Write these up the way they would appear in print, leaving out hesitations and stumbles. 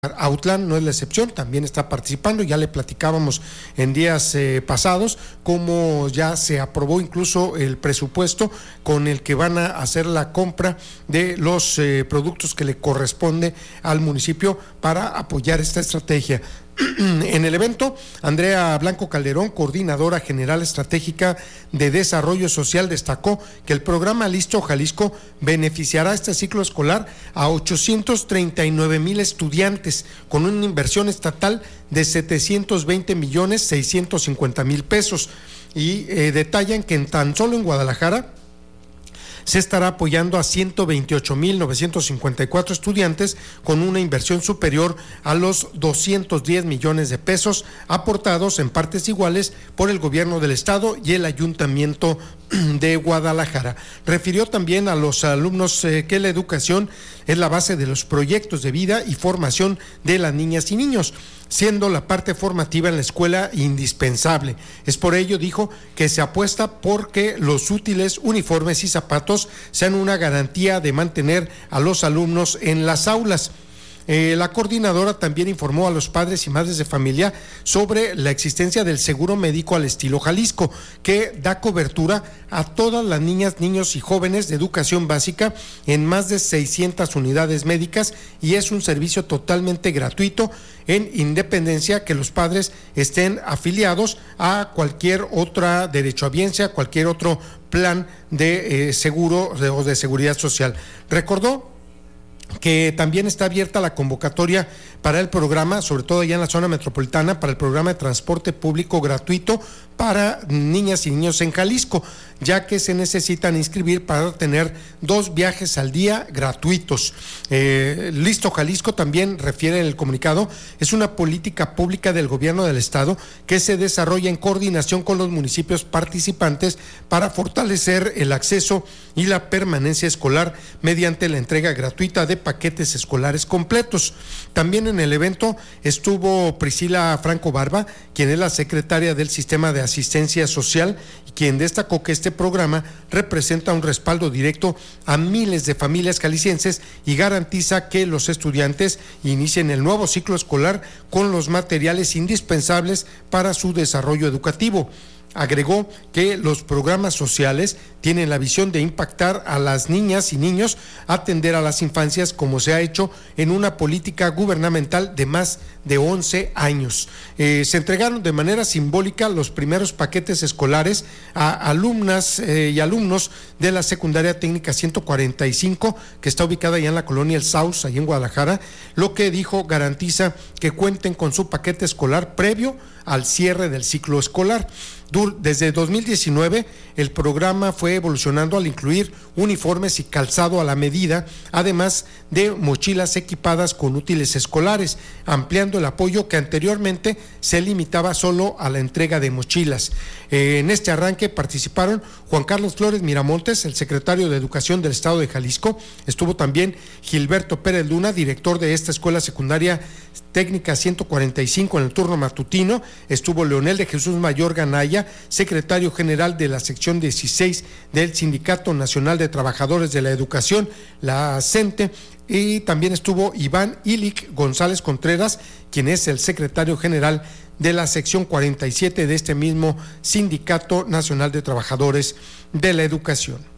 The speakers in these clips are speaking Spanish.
Autlán no es la excepción, también está participando. Ya le platicábamos en días pasados cómo ya se aprobó incluso el presupuesto con el que van a hacer la compra de los productos que le corresponde al municipio para apoyar esta estrategia. En el evento, Andrea Blanco Calderón, coordinadora general estratégica de desarrollo social, destacó que el programa Listo Jalisco beneficiará este ciclo escolar a 839,000 estudiantes con una inversión estatal de 720,650,000 pesos y detallan que tan solo en Guadalajara se estará apoyando a 128,954 estudiantes con una inversión superior a los 210 millones de pesos aportados en partes iguales por el gobierno del estado y el ayuntamiento de Guadalajara. Refirió también a los alumnos que la educación es la base de los proyectos de vida y formación de las niñas y niños, siendo la parte formativa en la escuela indispensable. Es por ello, dijo, que se apuesta porque los útiles, uniformes y zapatos sean una garantía de mantener a los alumnos en las aulas. La coordinadora también informó a los padres y madres de familia sobre la existencia del seguro médico al estilo Jalisco, que da cobertura a todas las niñas, niños y jóvenes de educación básica en más de 600 unidades médicas y es un servicio totalmente gratuito en independencia que los padres estén afiliados a cualquier otra derechohabiencia, cualquier otro plan de seguro o de seguridad social. Recordó que también está abierta la convocatoria para el programa, sobre todo allá en la zona metropolitana, para el programa de transporte público gratuito para niñas y niños en Jalisco, ya que se necesitan inscribir para tener 2 viajes al día gratuitos. Listo Jalisco, también refiere en el comunicado, es una política pública del gobierno del estado que se desarrolla en coordinación con los municipios participantes para fortalecer el acceso y la permanencia escolar mediante la entrega gratuita de paquetes escolares completos. También en el evento estuvo Priscila Franco Barba, quien es la secretaria del Sistema de Asistencia Social, y quien destacó que este programa representa un respaldo directo a miles de familias jaliscienses y garantiza que los estudiantes inicien el nuevo ciclo escolar con los materiales indispensables para su desarrollo educativo. Agregó que los programas sociales tienen la visión de impactar a las niñas y niños, atender a las infancias como se ha hecho en una política gubernamental de más de 11 años. Se entregaron de manera simbólica los primeros paquetes escolares a alumnas y alumnos de la Secundaria Técnica 145, que está ubicada allá en la colonia El Saus, allá en Guadalajara, lo que dijo garantiza que cuenten con su paquete escolar previo al cierre del ciclo escolar. Desde 2019, el programa fue evolucionando al incluir uniformes y calzado a la medida, además de mochilas equipadas con útiles escolares, ampliando el apoyo que anteriormente se limitaba solo a la entrega de mochilas. En este arranque participaron Juan Carlos Flores Miramontes, el secretario de Educación del Estado de Jalisco, estuvo también Gilberto Pérez Luna, director de esta escuela secundaria Técnica 145 en el turno matutino, estuvo Leonel de Jesús Mayor Ganaya, secretario general de la sección 16 del Sindicato Nacional de Trabajadores de la Educación, la CENTE, y también estuvo Iván Ilic González Contreras, quien es el secretario general de la sección 47 de este mismo Sindicato Nacional de Trabajadores de la Educación.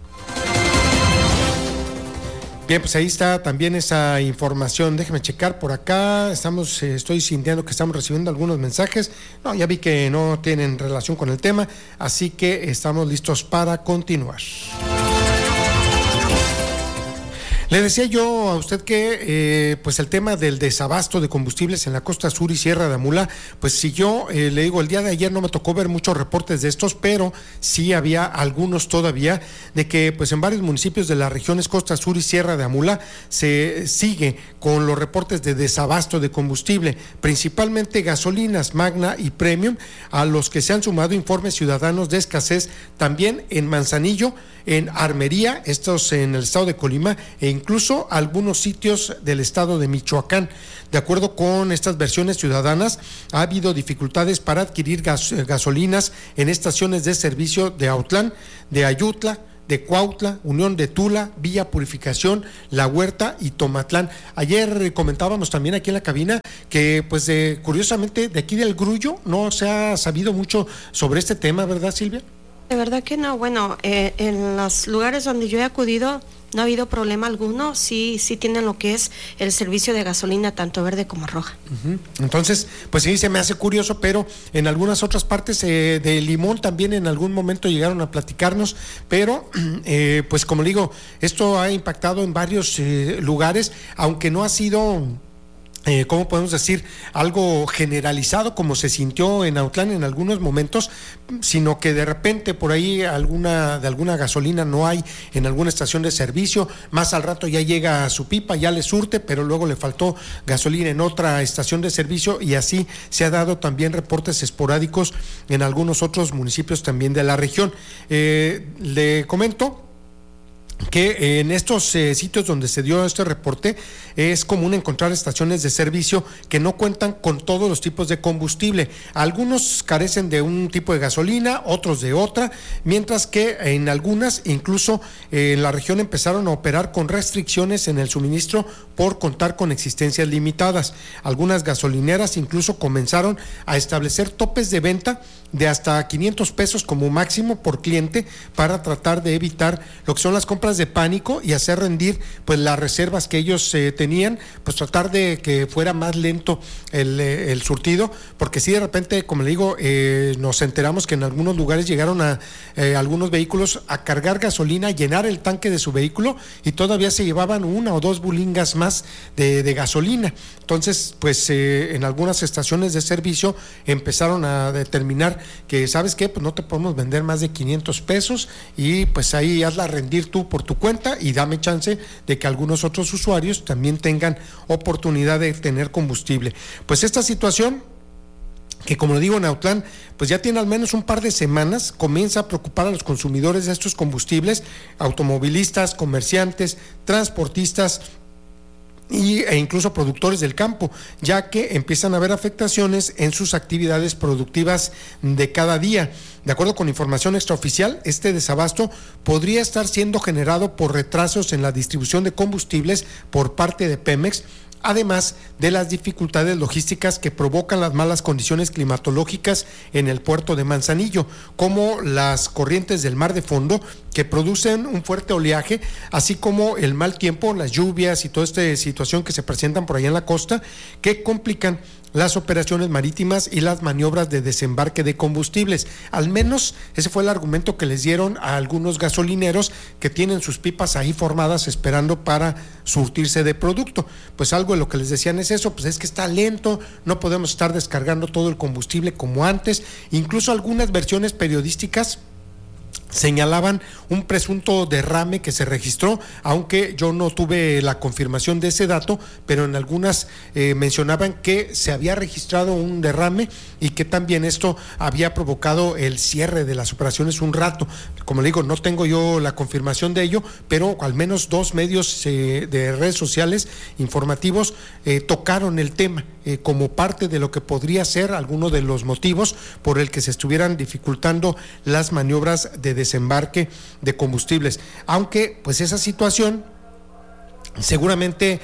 Bien, pues ahí está también esa información. Déjeme checar por acá. Estoy sintiendo que estamos recibiendo algunos mensajes. No, ya vi que no tienen relación con el tema, así que estamos listos para continuar. Le decía yo a usted que pues el tema del desabasto de combustibles en la costa sur y Sierra de Amula, pues siguió, le digo, el día de ayer no me tocó ver muchos reportes de estos, pero sí había algunos todavía de que pues en varios municipios de las regiones costa sur y Sierra de Amula se sigue con los reportes de desabasto de combustible, principalmente gasolinas Magna y Premium, a los que se han sumado informes ciudadanos de escasez también en Manzanillo, en Armería, estos en el estado de Colima e incluso algunos sitios del estado de Michoacán. De acuerdo con estas versiones ciudadanas, ha habido dificultades para adquirir gasolinas en estaciones de servicio de Autlán, de Ayutla, de Cuautla, Unión de Tula, Villa Purificación, La Huerta y Tomatlán. Ayer comentábamos también aquí en la cabina que pues curiosamente de aquí del Grullo no se ha sabido mucho sobre este tema, ¿verdad, Silvia? De verdad que no, bueno, en los lugares donde yo he acudido no ha habido problema alguno, sí tienen lo que es el servicio de gasolina tanto verde como roja. Entonces, pues sí, se me hace curioso, pero en algunas otras partes de Limón también en algún momento llegaron a platicarnos, pero pues como digo, esto ha impactado en varios lugares, aunque no ha sido... ¿cómo podemos decir? Algo generalizado como se sintió en Autlán en algunos momentos, sino que de repente por ahí de alguna gasolina no hay en alguna estación de servicio, más al rato ya llega a su pipa, ya le surte, pero luego le faltó gasolina en otra estación de servicio y así se ha dado también reportes esporádicos en algunos otros municipios también de la región. Le comento que en estos sitios donde se dio este reporte es común encontrar estaciones de servicio que no cuentan con todos los tipos de combustible. Algunos carecen de un tipo de gasolina, otros de otra, mientras que en algunas incluso en la región empezaron a operar con restricciones en el suministro por contar con existencias limitadas. Algunas gasolineras incluso comenzaron a establecer topes de venta de hasta 500 pesos como máximo por cliente para tratar de evitar lo que son las compras de pánico y hacer rendir pues las reservas que ellos tenían, pues tratar de que fuera más lento el surtido, porque si de repente, como le digo, nos enteramos que en algunos lugares llegaron a algunos vehículos a cargar gasolina, llenar el tanque de su vehículo y todavía se llevaban 1 o 2 bulingas más de gasolina. Entonces, pues en algunas estaciones de servicio empezaron a determinar que, ¿sabes qué? Pues no te podemos vender más de 500 pesos y pues ahí hazla rendir tú por tu cuenta y dame chance de que algunos otros usuarios también tengan oportunidad de tener combustible. Pues esta situación, que como le digo en Autlán, pues ya tiene al menos un par de semanas, comienza a preocupar a los consumidores de estos combustibles, automovilistas, comerciantes, transportistas e incluso productores del campo, ya que empiezan a haber afectaciones en sus actividades productivas de cada día. De acuerdo con información extraoficial, este desabasto podría estar siendo generado por retrasos en la distribución de combustibles por parte de Pemex, además de las dificultades logísticas que provocan las malas condiciones climatológicas en el puerto de Manzanillo, como las corrientes del mar de fondo que producen un fuerte oleaje, así como el mal tiempo, las lluvias y toda esta situación que se presentan por allá en la costa, que complican las operaciones marítimas y las maniobras de desembarque de combustibles. Al menos ese fue el argumento que les dieron a algunos gasolineros que tienen sus pipas ahí formadas esperando para surtirse de producto. Pues algo de lo que les decían es eso, pues es que está lento, no podemos estar descargando todo el combustible como antes. Incluso algunas versiones periodísticas señalaban un presunto derrame que se registró, aunque yo no tuve la confirmación de ese dato, pero en algunas mencionaban que se había registrado un derrame y que también esto había provocado el cierre de las operaciones un rato. Como le digo, no tengo yo la confirmación de ello, pero al menos 2 medios de redes sociales informativos tocaron el tema como parte de lo que podría ser alguno de los motivos por el que se estuvieran dificultando las maniobras de desembarque de combustibles, aunque pues esa situación seguramente,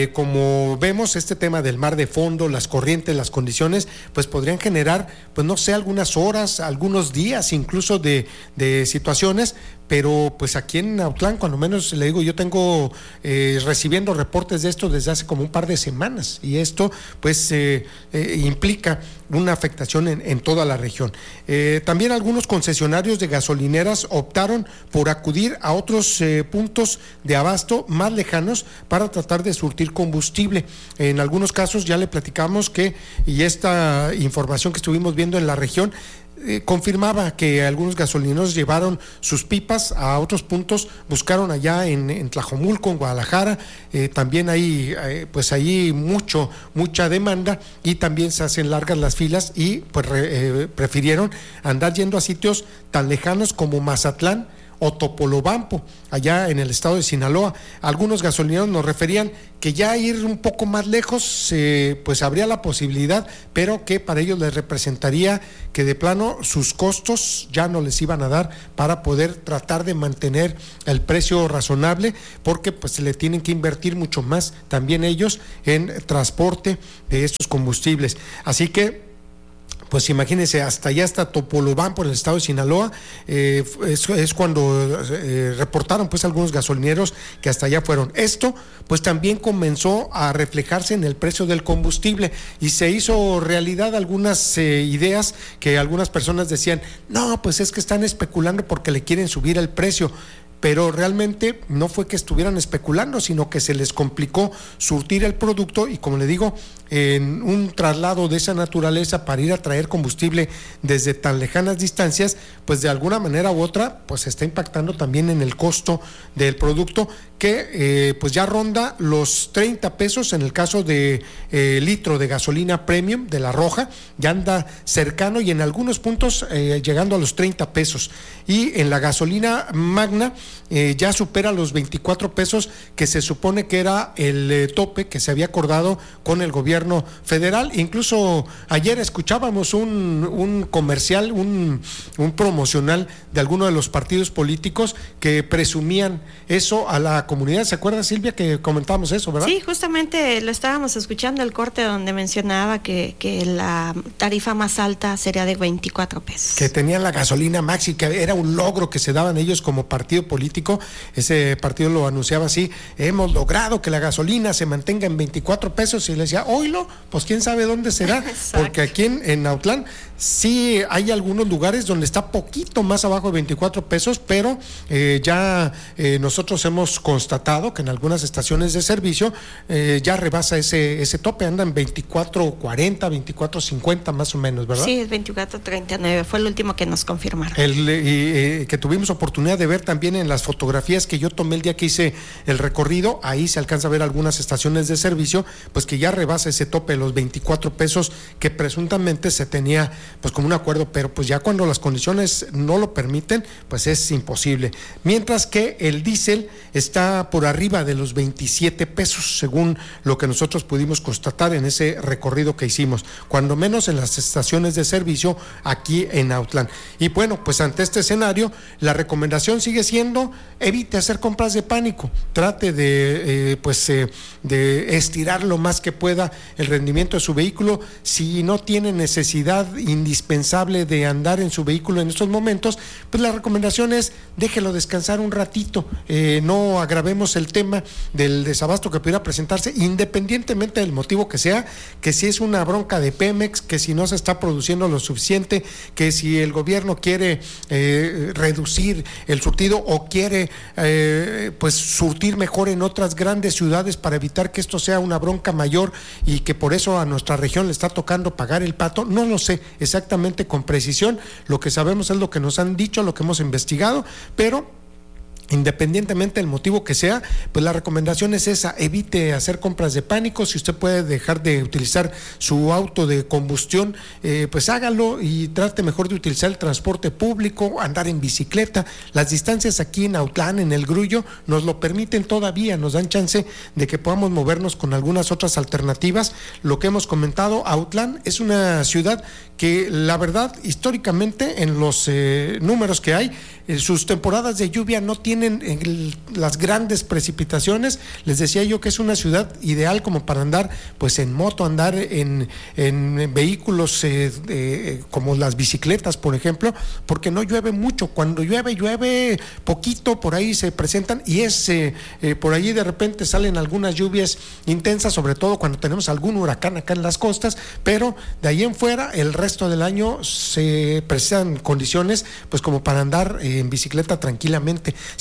como vemos, este tema del mar de fondo, las corrientes, las condiciones, pues podrían generar, pues no sé, algunas horas, algunos días incluso de situaciones, pero pues aquí en Autlán, cuando menos le digo, yo tengo recibiendo reportes de esto desde hace como un par de semanas y esto pues implica una afectación en toda la región. También algunos concesionarios de gasolineras optaron por acudir a otros puntos de abasto más lejanos para tratar de surtir combustible. En algunos casos ya le platicamos que, y esta información que estuvimos viendo en la región, confirmaba que algunos gasolineros llevaron sus pipas a otros puntos, buscaron allá en Tlajomulco, en Guadalajara, también hay pues ahí mucha demanda y también se hacen largas las filas y pues prefirieron andar yendo a sitios tan lejanos como Mazatlán o Topolobampo, allá en el estado de Sinaloa. Algunos gasolineros nos referían que ya ir un poco más lejos pues habría la posibilidad, pero que para ellos les representaría que de plano sus costos ya no les iban a dar para poder tratar de mantener el precio razonable, porque pues se le tienen que invertir mucho más también ellos en transporte de estos combustibles. Así que pues imagínense, hasta allá está Topolobampo, por el estado de Sinaloa, es cuando reportaron pues algunos gasolineros que hasta allá fueron. Esto pues también comenzó a reflejarse en el precio del combustible y se hizo realidad algunas ideas que algunas personas decían, no, pues es que están especulando porque le quieren subir el precio. Pero realmente no fue que estuvieran especulando, sino que se les complicó surtir el producto y, como le digo, en un traslado de esa naturaleza para ir a traer combustible desde tan lejanas distancias, pues de alguna manera u otra, pues está impactando también en el costo del producto, que pues ya ronda los 30 pesos en el caso de litro de gasolina premium de la roja, ya anda cercano y en algunos puntos llegando a los 30 pesos. Y en la gasolina magna ya supera los 24 pesos, que se supone que era el tope que se había acordado con el gobierno federal. Incluso ayer escuchábamos un comercial, un promocional de alguno de los partidos políticos que presumían eso a la comunidad. ¿Se acuerda, Silvia, que comentábamos eso, verdad? Sí, justamente lo estábamos escuchando, el corte donde mencionaba que la tarifa más alta sería de 24 pesos. Que tenían la gasolina maxi, que era un logro que se daban ellos como partido político. Ese partido lo anunciaba así: hemos logrado que la gasolina se mantenga en 24 pesos, y le decía, oílo, pues quién sabe dónde será. Porque aquí en Autlán sí hay algunos lugares donde está poquito más abajo de 24 pesos, pero ya nosotros hemos constatado que en algunas estaciones de servicio ya rebasa ese tope, andan 24.40, 24.50 más o menos, ¿verdad? Sí, es 24.39, fue el último que nos confirmaron. Que tuvimos oportunidad de ver también en las fotografías que yo tomé el día que hice el recorrido, ahí se alcanza a ver algunas estaciones de servicio, pues que ya rebasa ese tope de los 24 pesos que presuntamente se tenía pues como un acuerdo, pero pues ya cuando las condiciones no lo permiten, pues es imposible. Mientras que el diésel está por arriba de los 27 pesos, según lo que nosotros pudimos constatar en ese recorrido que hicimos, cuando menos en las estaciones de servicio aquí en Autlán. Y bueno, pues ante este escenario, la recomendación sigue siendo: evite hacer compras de pánico, trate de estirar lo más que pueda el rendimiento de su vehículo. Si no tiene necesidad indispensable de andar en su vehículo en estos momentos, pues la recomendación es déjelo descansar un ratito, no agravemos el tema del desabasto que pudiera presentarse, independientemente del motivo que sea, que si es una bronca de Pemex, que si no se está produciendo lo suficiente, que si el gobierno quiere reducir el surtido o quiere pues surtir mejor en otras grandes ciudades para evitar que esto sea una bronca mayor y que por eso a nuestra región le está tocando pagar el pato. No lo sé exactamente con precisión, lo que sabemos es lo que nos han dicho, lo que hemos investigado, pero independientemente del motivo que sea, pues la recomendación es esa: evite hacer compras de pánico. Si usted puede dejar de utilizar su auto de combustión, pues hágalo y trate mejor de utilizar el transporte público, andar en bicicleta. Las distancias aquí en Autlán, en el Grullo, nos lo permiten todavía, nos dan chance de que podamos movernos con algunas otras alternativas. Lo que hemos comentado, Autlán es una ciudad que la verdad históricamente en los números que hay, sus temporadas de lluvia no tienen las grandes precipitaciones. Les decía yo que es una ciudad ideal como para andar pues en moto, andar en vehículos como las bicicletas, por ejemplo, porque no llueve mucho. Cuando llueve poquito, por ahí se presentan y por ahí de repente salen algunas lluvias intensas, sobre todo cuando tenemos algún huracán acá en las costas, pero de ahí en fuera el resto del año se presentan condiciones pues como para andar en bicicleta tranquilamente. Si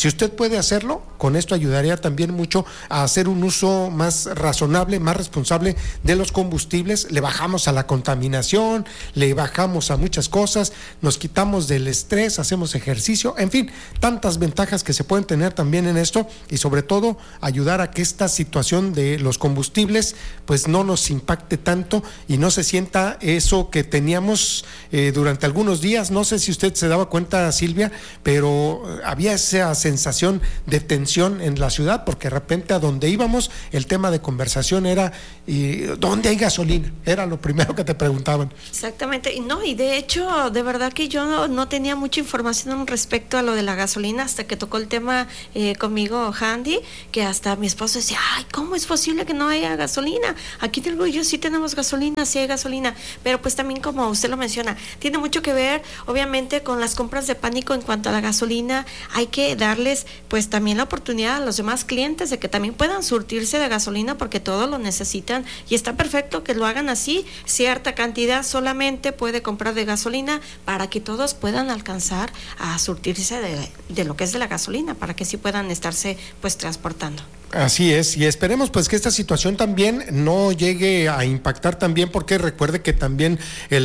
Si usted puede hacerlo, con esto ayudaría también mucho a hacer un uso más razonable, más responsable de los combustibles. Le bajamos a la contaminación, le bajamos a muchas cosas, nos quitamos del estrés, hacemos ejercicio, en fin, tantas ventajas que se pueden tener también en esto, y sobre todo ayudar a que esta situación de los combustibles pues no nos impacte tanto y no se sienta eso que teníamos durante algunos días. No sé si usted se daba cuenta, Silvia, pero había esa sensación de tensión en la ciudad, porque de repente a donde íbamos el tema de conversación era ¿dónde hay gasolina? Era lo primero que te preguntaban. Exactamente, y de hecho, de verdad que yo no tenía mucha información respecto a lo de la gasolina hasta que tocó el tema conmigo Handy, que hasta mi esposo decía, ay, ¿cómo es posible que no haya gasolina? Aquí tengo yo, sí tenemos gasolina, sí hay gasolina, pero pues también, como usted lo menciona, tiene mucho que ver obviamente con las compras de pánico en cuanto a la gasolina. Hay que darles pues también la oportunidad a los demás clientes de que también puedan surtirse de gasolina, porque todos lo necesitan, y está perfecto que lo hagan así. Cierta cantidad solamente puede comprar de gasolina para que todos puedan alcanzar a surtirse de lo que es de la gasolina, para que sí puedan estarse pues transportando. Así es, y esperemos pues que esta situación también no llegue a impactar también, porque recuerde que también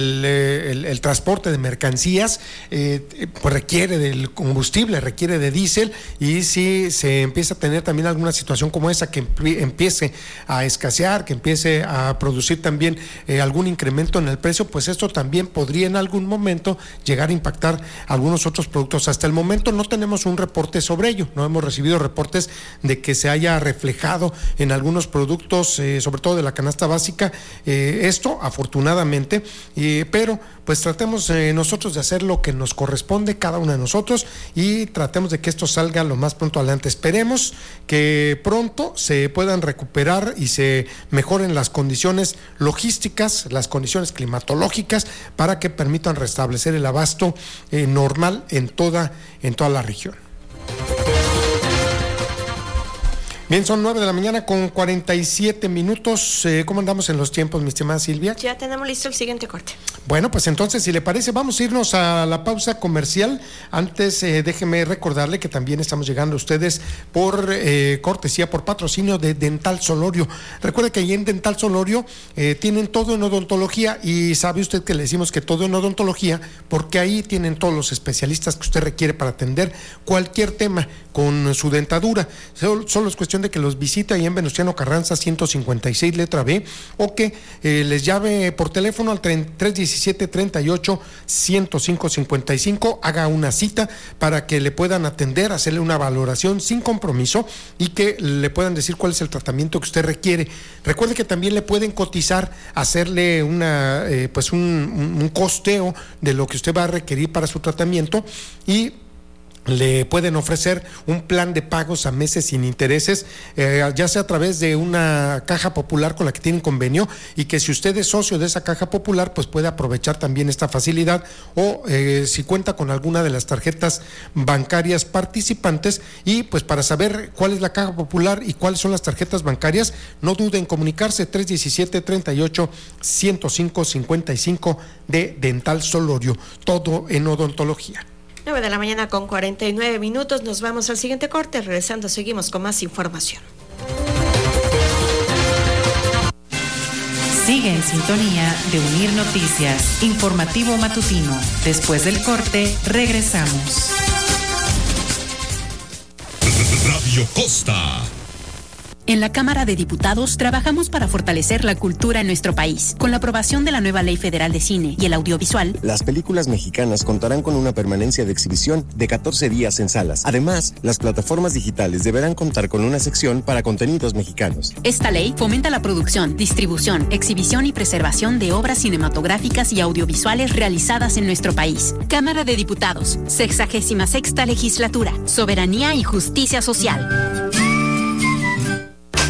el transporte de mercancías pues requiere del combustible, requiere de diésel, y si se empieza a tener también alguna situación como esa, que empiece a escasear, que empiece a producir también algún incremento en el precio, pues esto también podría en algún momento llegar a impactar algunos otros productos. Hasta el momento no tenemos un reporte sobre ello, no hemos recibido reportes de que se haya reflejado en algunos productos, sobre todo de la canasta básica, esto afortunadamente, pero pues tratemos nosotros de hacer lo que nos corresponde, cada uno de nosotros, y tratemos de que esto salga lo más pronto adelante. Esperemos que pronto se puedan recuperar y se mejoren las condiciones logísticas, las condiciones climatológicas, para que permitan restablecer el abasto normal en toda la región. Bien, son 9 de la mañana con 47 minutos. ¿Cómo andamos en los tiempos, mi estimada Silvia? Ya tenemos listo el siguiente corte. Bueno, pues entonces, si le parece, vamos a irnos a la pausa comercial. Antes, déjeme recordarle que también estamos llegando a ustedes por cortesía, por patrocinio de Dental Solorio. Recuerde que ahí en Dental Solorio tienen todo en odontología, y sabe usted que le decimos que todo en odontología porque ahí tienen todos los especialistas que usted requiere para atender cualquier tema con su dentadura. Solo es cuestión de que los visite ahí en Venustiano Carranza 156 letra B, o que les llame por teléfono al 317-38-105-55, haga una cita para que le puedan atender, hacerle una valoración sin compromiso y que le puedan decir cuál es el tratamiento que usted requiere. Recuerde que también le pueden cotizar, hacerle una pues un costeo de lo que usted va a requerir para su tratamiento, y le pueden ofrecer un plan de pagos a meses sin intereses, ya sea a través de una caja popular con la que tienen convenio, y que si usted es socio de esa caja popular, pues puede aprovechar también esta facilidad, o si cuenta con alguna de las tarjetas bancarias participantes. Y pues para saber cuál es la caja popular y cuáles son las tarjetas bancarias, no duden en comunicarse. 317-38-105-55 de Dental Solorio, todo en odontología. 9 de la mañana con 49 minutos, nos vamos al siguiente corte. Regresando seguimos con más información. Sigue en sintonía de Unir Noticias, informativo matutino. Después del corte, regresamos. Radio Costa. En la Cámara de Diputados trabajamos para fortalecer la cultura en nuestro país. Con la aprobación de la nueva Ley Federal de Cine y el Audiovisual, las películas mexicanas contarán con una permanencia de exhibición de 14 días en salas. Además, las plataformas digitales deberán contar con una sección para contenidos mexicanos. Esta ley fomenta la producción, distribución, exhibición y preservación de obras cinematográficas y audiovisuales realizadas en nuestro país. Cámara de Diputados, 66ª Legislatura, Soberanía y Justicia Social.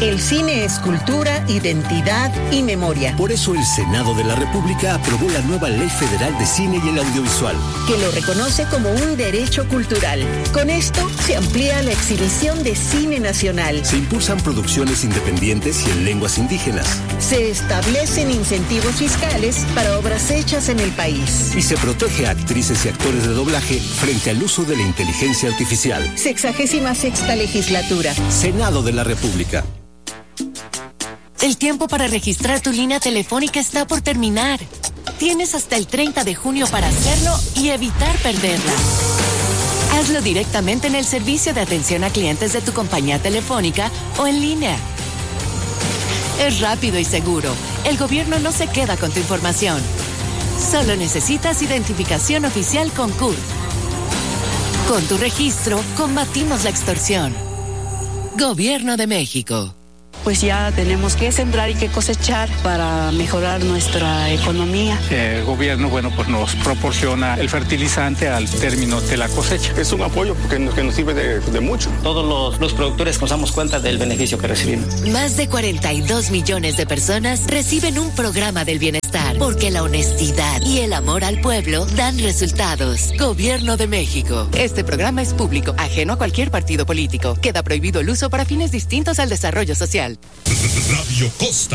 El cine es cultura, identidad y memoria. Por eso el Senado de la República aprobó la nueva Ley Federal de Cine y el Audiovisual, que lo reconoce como un derecho cultural. Con esto se amplía la exhibición de cine nacional. Se impulsan producciones independientes y en lenguas indígenas. Se establecen incentivos fiscales para obras hechas en el país. Y se protege a actrices y actores de doblaje frente al uso de la inteligencia artificial. 66ª legislatura. Senado de la República. El tiempo para registrar tu línea telefónica está por terminar. Tienes hasta el 30 de junio para hacerlo y evitar perderla. Hazlo directamente en el servicio de atención a clientes de tu compañía telefónica o en línea. Es rápido y seguro. El gobierno no se queda con tu información. Solo necesitas identificación oficial con CURP. Con tu registro, combatimos la extorsión. Gobierno de México. Pues ya tenemos que sembrar y que cosechar para mejorar nuestra economía. El gobierno, pues nos proporciona el fertilizante al término de la cosecha. Es un apoyo que nos sirve de mucho. Todos los productores nos damos cuenta del beneficio que recibimos. Más de 42 millones de personas reciben un programa del bienestar, porque la honestidad y el amor al pueblo dan resultados. Gobierno de México. Este programa es público, ajeno a cualquier partido político. Queda prohibido el uso para fines distintos al desarrollo social. Radio Costa.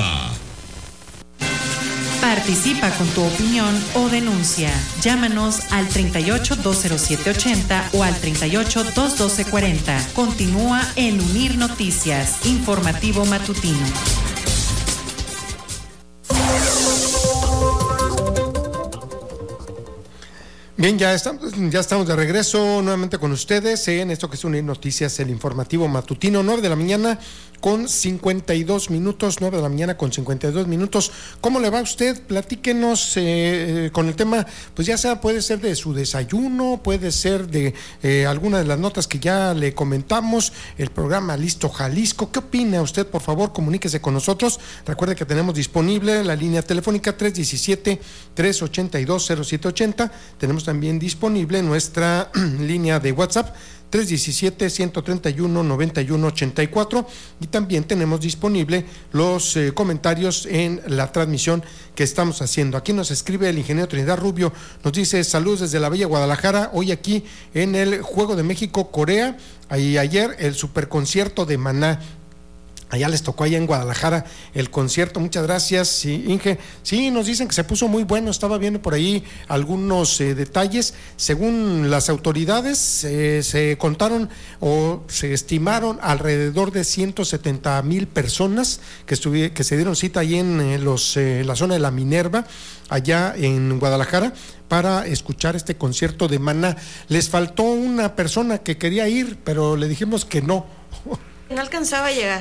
Participa con tu opinión o denuncia. Llámanos al 38-207-80 o al 38-212-40. Continúa en Unir Noticias, informativo matutino. Bien, ya estamos de regreso nuevamente con ustedes en esto que es Unir Noticias, el informativo matutino, 9 de la mañana con 52 minutos, 9 de la mañana con 52 minutos. ¿Cómo le va a usted? Platíquenos con el tema, pues ya sea, puede ser de su desayuno, puede ser de alguna de las notas que ya le comentamos, el programa Listo Jalisco. ¿Qué opina usted? Por favor, comuníquese con nosotros. Recuerde que tenemos disponible la línea telefónica 317-382-0780. Tenemos también disponible nuestra línea de WhatsApp 317-131-9184 y también tenemos disponible los comentarios en la transmisión que estamos haciendo. Aquí nos escribe el ingeniero Trinidad Rubio, nos dice: saludos desde la bella Guadalajara, hoy aquí en el Juego de México-Corea, y ayer el superconcierto de Maná. Allá les tocó allá en Guadalajara el concierto. Muchas gracias, sí, Inge. Sí, nos dicen que se puso muy bueno. Estaba viendo por ahí algunos detalles. Según las autoridades, se contaron o se estimaron alrededor de 170,000 personas que se dieron cita ahí en la zona de la Minerva, allá en Guadalajara, para escuchar este concierto de Maná. Les faltó una persona que quería ir, pero le dijimos que no. No alcanzaba a llegar.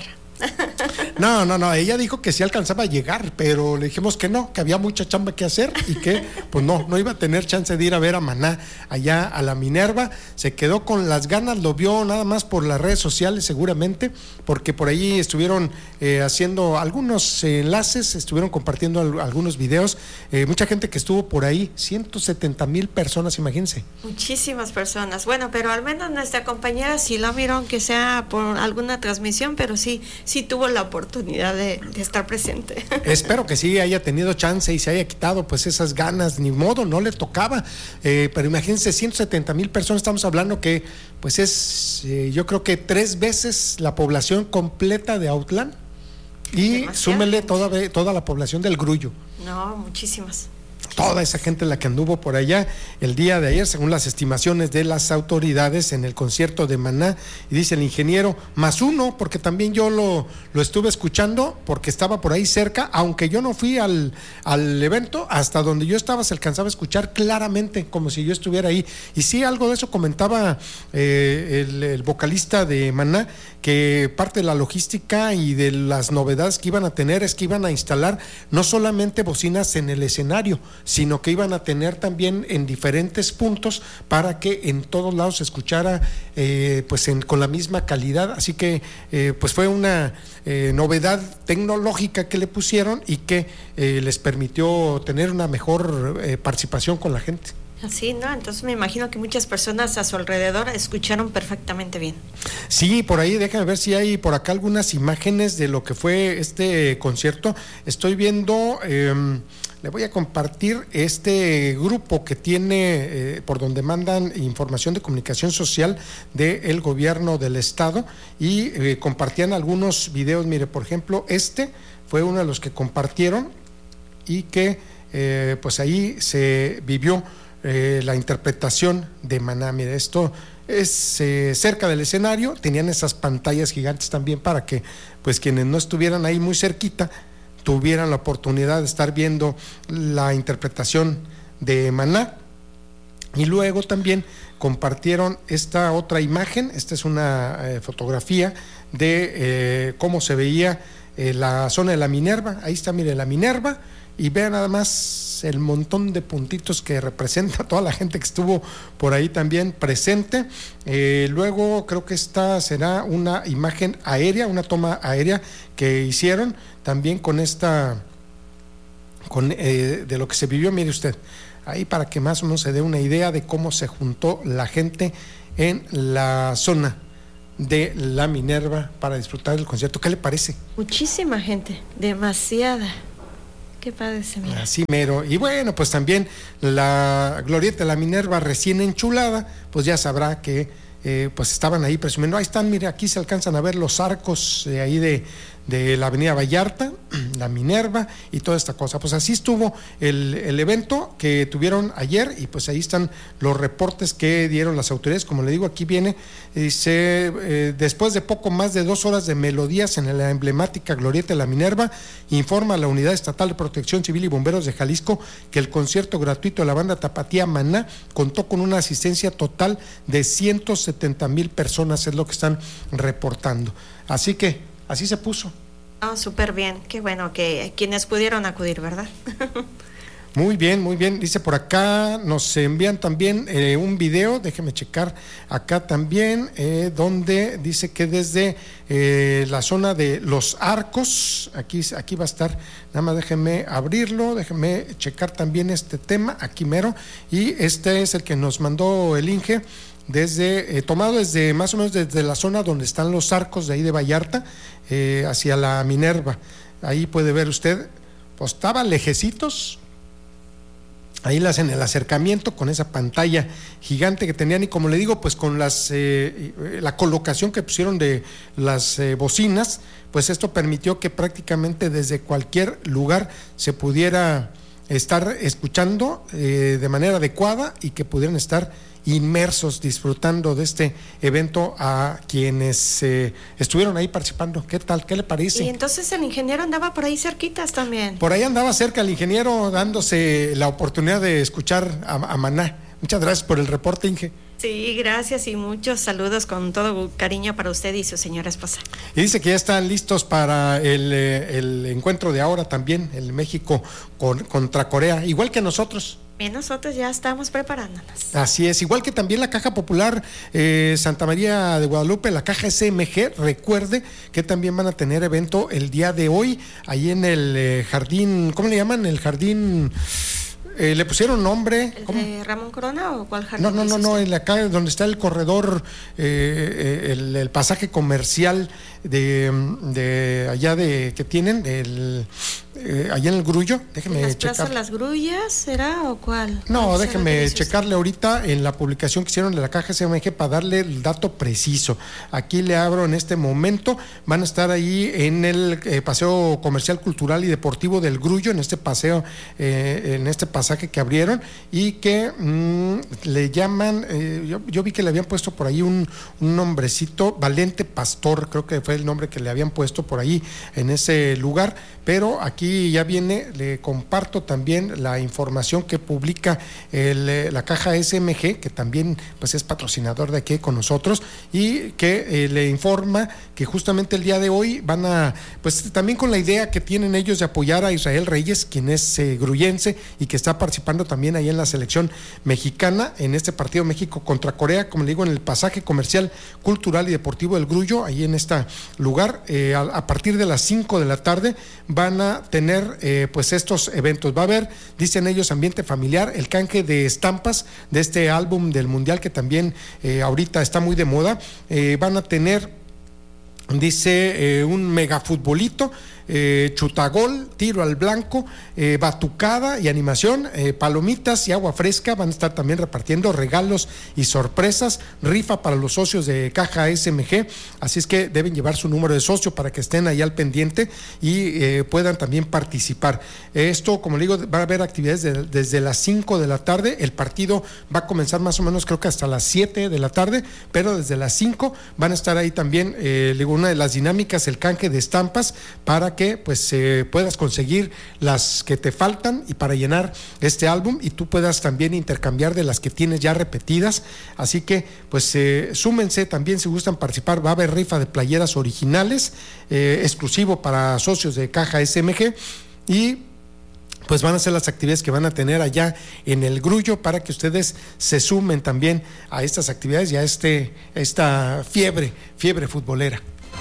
No, ella dijo que sí alcanzaba a llegar, pero le dijimos que no, que había mucha chamba que hacer y que pues no iba a tener chance de ir a ver a Maná allá a la Minerva. Se quedó con las ganas, lo vio nada más por las redes sociales seguramente, porque por ahí estuvieron haciendo algunos enlaces, estuvieron compartiendo algunos videos, mucha gente que estuvo por ahí, 170,000 personas, imagínense. Muchísimas personas. Bueno, pero al menos nuestra compañera sí la miró, aunque sea por alguna transmisión, pero sí tuvo la oportunidad de estar presente. Espero que sí haya tenido chance y se haya quitado pues esas ganas, ni modo, no le tocaba, pero imagínense, 170,000 personas, estamos hablando que pues es yo creo que 3 veces la población completa de Autlán y súmele toda la población del Grullo. No, muchísimas. Toda esa gente la que anduvo por allá el día de ayer, según las estimaciones de las autoridades en el concierto de Maná, y dice el ingeniero, +1, porque también yo lo estuve escuchando, porque estaba por ahí cerca, aunque yo no fui al evento, hasta donde yo estaba se alcanzaba a escuchar claramente, como si yo estuviera ahí, y sí, algo de eso comentaba el vocalista de Maná, que parte de la logística y de las novedades que iban a tener es que iban a instalar no solamente bocinas en el escenario, sino que iban a tener también en diferentes puntos para que en todos lados se escuchara con la misma calidad. Así que pues fue una novedad tecnológica que le pusieron y que les permitió tener una mejor participación con la gente. Así, ¿no? Entonces me imagino que muchas personas a su alrededor escucharon perfectamente bien. Sí, por ahí, déjame ver si hay por acá algunas imágenes de lo que fue este concierto. Estoy viendo, le voy a compartir este grupo que tiene, por donde mandan información de comunicación social del gobierno del estado, y compartían algunos videos. Mire, por ejemplo, este fue uno de los que compartieron y que pues ahí se vivió la interpretación de Maná. Mira, esto es cerca del escenario, tenían esas pantallas gigantes también para que pues quienes no estuvieran ahí muy cerquita tuvieran la oportunidad de estar viendo la interpretación de Maná. Y luego también compartieron esta otra imagen. Esta es una fotografía de cómo se veía la zona de la Minerva. Ahí está, mire, la Minerva, y vean nada más el montón de puntitos que representa toda la gente que estuvo por ahí también presente. Luego creo que esta será una imagen aérea, una toma aérea que hicieron también con esta, de lo que se vivió. Mire usted, ahí para que más o menos se dé una idea de cómo se juntó la gente en la zona de la Minerva para disfrutar del concierto. ¿Qué le parece? Muchísima gente, demasiada. Qué padre se mira. Así mero. Y bueno, pues también la glorieta de la Minerva recién enchulada, pues ya sabrá que pues estaban ahí presumiendo. Ahí están, mire, aquí se alcanzan a ver los arcos ahí de la avenida Vallarta, la Minerva y toda esta cosa. Pues así estuvo el evento que tuvieron ayer, y pues ahí están los reportes que dieron las autoridades. Como le digo, aquí viene, dice, después de poco más de 2 horas de melodías en la emblemática glorieta de la Minerva, informa la Unidad Estatal de Protección Civil y Bomberos de Jalisco que el concierto gratuito de la banda tapatía Maná contó con una asistencia total de 170,000 personas, es lo que están reportando. Así que así se puso. Súper bien, qué bueno que quienes pudieron acudir, ¿verdad? Muy bien, muy bien. Dice por acá, nos envían también un video, déjeme checar acá también, donde dice que desde la zona de Los Arcos, aquí va a estar, nada más déjeme abrirlo, déjeme checar también este tema, aquí mero, y este es el que nos mandó el Inge, tomado desde más o menos desde la zona donde están los arcos de ahí de Vallarta, hacia la Minerva. Ahí puede ver usted, pues estaban lejecitos, ahí le hacen el acercamiento con esa pantalla gigante que tenían, y como le digo, pues con la colocación que pusieron de las bocinas, pues esto permitió que prácticamente desde cualquier lugar se pudiera estar escuchando de manera adecuada, y que pudieran estar inmersos disfrutando de este evento a quienes estuvieron ahí participando. ¿Qué tal? ¿Qué le parece? Y entonces el ingeniero andaba por ahí cerquitas también. Por ahí andaba cerca el ingeniero dándose la oportunidad de escuchar a Maná. Muchas gracias por el reporte, Inge. Sí, gracias, y muchos saludos con todo cariño para usted y su señora esposa. Y dice que ya están listos para el encuentro de ahora también, el México contra Corea, igual que nosotros. Bien, nosotros ya estamos preparándonos. Así es, igual que también la Caja Popular Santa María de Guadalupe, la Caja SMG, recuerde que también van a tener evento el día de hoy, ahí en el jardín, ¿cómo le llaman? El jardín... le pusieron nombre. ¿El de Ramón Corona o cuál jardín? No, en la calle donde está el corredor, el pasaje comercial de allá que tienen, allá en el Grullo. Déjeme ¿Las checar. plazas Las Grullas será o cuál? No, déjeme checarle ahorita en la publicación que hicieron de la Caja SMG para darle el dato preciso. Aquí le abro en este momento. Van a estar ahí en el paseo comercial, cultural y deportivo del Grullo, en este paseo, en este pasaje que abrieron, y que le llaman, yo vi que le habían puesto por ahí un nombrecito, Valente Pastor, creo que fue el nombre que le habían puesto por ahí en ese lugar, pero aquí ya viene, le comparto también la información que publica la Caja SMG, que también pues es patrocinador de aquí con nosotros, y que le informa que justamente el día de hoy van a, pues también con la idea que tienen ellos de apoyar a Israel Reyes, quien es grullense y que está está participando también ahí en la selección mexicana en este partido México contra Corea, como le digo, en el pasaje comercial, cultural y deportivo del Grullo, ahí en este lugar. A partir de las 5 de la tarde van a tener pues estos eventos. Va a haber, dicen ellos, ambiente familiar, el canje de estampas de este álbum del Mundial que también ahorita está muy de moda. Van a tener, dice, un megafutbolito, chutagol, tiro al blanco, batucada y animación, palomitas y agua fresca. Van a estar también repartiendo regalos y sorpresas, rifa para los socios de Caja SMG, así es que deben llevar su número de socio para que estén ahí al pendiente y puedan también participar. Esto, como le digo, va a haber actividades desde las 5 de la tarde. El partido va a comenzar más o menos, creo que hasta las 7 de la tarde, pero desde las 5 van a estar ahí también, una de las dinámicas, el canje de estampas, para que pues puedas conseguir las que te faltan y para llenar este álbum, y tú puedas también intercambiar de las que tienes ya repetidas. Así que pues súmense también si gustan participar. Va a haber rifa de playeras originales, exclusivo para socios de Caja SMG, y pues van a ser las actividades que van a tener allá en el Grullo para que ustedes se sumen también a estas actividades y a esta fiebre futbolera.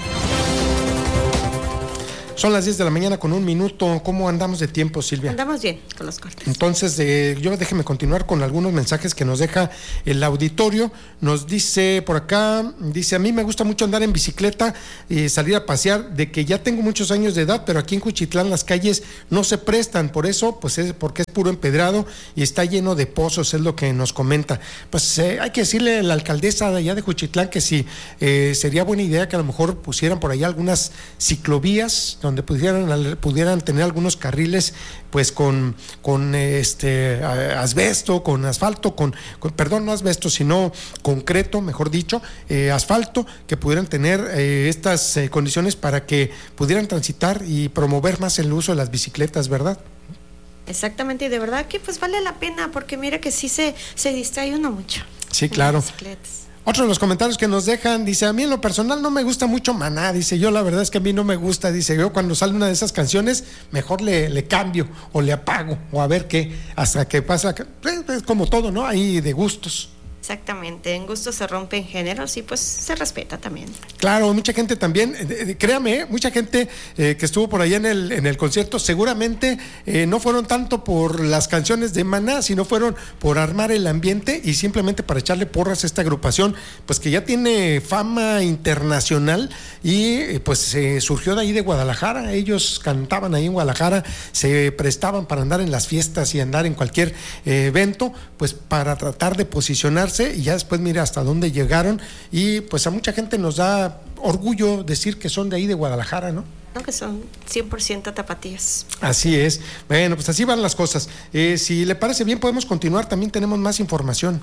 Son las 10 de la mañana con 1 minuto. ¿Cómo andamos de tiempo, Silvia? Andamos bien con los cortes. Entonces, déjeme continuar con algunos mensajes que nos deja el auditorio. Nos dice por acá, dice: a mí me gusta mucho andar en bicicleta y salir a pasear, de que ya tengo muchos años de edad, pero aquí en Juchitlán las calles no se prestan, por eso, pues es porque es puro empedrado y está lleno de pozos, es lo que nos comenta. Pues hay que decirle a la alcaldesa de allá de Juchitlán que sí, sería buena idea que a lo mejor pusieran por allá algunas ciclovías donde pudieran tener algunos carriles pues con asbesto, con asfalto, perdón, no asbesto, sino concreto, mejor dicho, asfalto, que pudieran tener estas condiciones para que pudieran transitar y promover más el uso de las bicicletas, ¿verdad? Exactamente, y de verdad que pues vale la pena, porque mira que sí se distrae uno mucho. Sí, claro. Otro de los comentarios que nos dejan, dice: a mí en lo personal no me gusta mucho Maná, dice, yo la verdad es que a mí no me gusta, dice, yo cuando sale una de esas canciones mejor le cambio o le apago o a ver qué, hasta que pasa, es como todo, ¿no? Ahí de gustos. Exactamente, en gusto se rompen géneros y pues se respeta también. Claro, mucha gente también, créame, mucha gente que estuvo por allá en el concierto, seguramente no fueron tanto por las canciones de Maná, sino fueron por armar el ambiente y simplemente para echarle porras a esta agrupación, pues que ya tiene fama internacional y pues surgió de ahí de Guadalajara. Ellos cantaban ahí en Guadalajara, se prestaban para andar en las fiestas y andar en cualquier evento, pues para tratar de posicionarse, y ya después mira hasta dónde llegaron, y pues a mucha gente nos da orgullo decir que son de ahí de Guadalajara, ¿no? No, que son 100% tapatías. Así es. Bueno, pues así van las cosas. Si le parece bien, podemos continuar, también tenemos más información.